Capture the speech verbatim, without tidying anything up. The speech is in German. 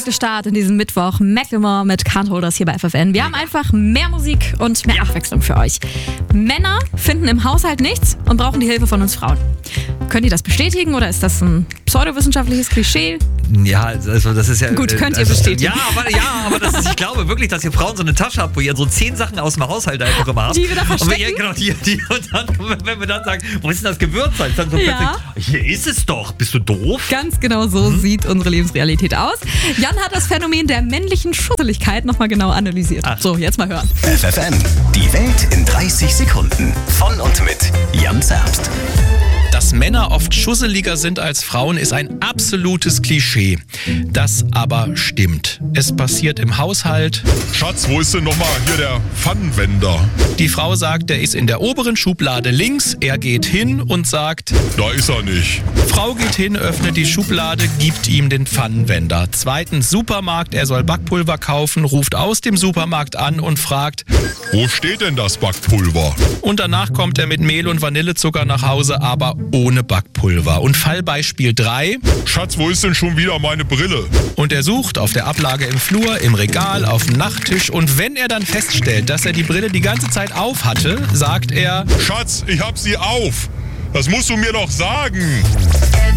Start in diesem Mittwoch. Macklemore mit Can't Hold Us hier bei F F N. Wir haben einfach mehr Musik und mehr Abwechslung für euch. Männer finden im Haushalt nichts und brauchen die Hilfe von uns Frauen. Könnt ihr das bestätigen oder ist das ein pseudowissenschaftliches Klischee? Ja, also das ist ja... Gut, könnt ihr also, bestätigen. Ja, aber, ja, aber das ist, ich glaube wirklich, dass ihr Frauen so eine Tasche habt, wo ihr so zehn Sachen aus dem Haushalt einfach immer habt. Die wir da verstecken? Und, wir, genau, die, die, und dann, wenn wir dann sagen, wo ist denn das Gewürzsalz? Dann so Ja. plötzlich, hier ist es doch. Bist du doof? Ganz genau so Mhm. sieht unsere Lebensrealität aus. Jan hat das Phänomen der männlichen Schusseligkeit nochmal genau analysiert. Ach. So, jetzt mal hören. F F N, die Welt in dreißig Sekunden. Von und mit Jan Zerbst. Dass Männer oft schusseliger sind als Frauen, ist ein absolutes Klischee. Das aber stimmt. Es passiert im Haushalt. Schatz, wo ist denn nochmal hier der Pfannenwender? Die Frau sagt, der ist in der oberen Schublade links. Er geht hin und sagt, Da ist er nicht. Frau geht hin, öffnet die Schublade, gibt ihm den Pfannenwender. Zweitens Supermarkt, er soll Backpulver kaufen, ruft aus dem Supermarkt an und fragt. Wo steht denn das Backpulver? Und danach kommt er mit Mehl und Vanillezucker nach Hause, aber ohne Backpulver. Und Fallbeispiel drei. Schatz, wo ist denn schon wieder meine Brille? Und er sucht auf der Ablage im Flur, im Regal, auf dem Nachttisch. Und wenn er dann feststellt, dass er die Brille die ganze Zeit auf hatte, sagt er, Schatz, ich hab sie auf. Das musst du mir doch sagen.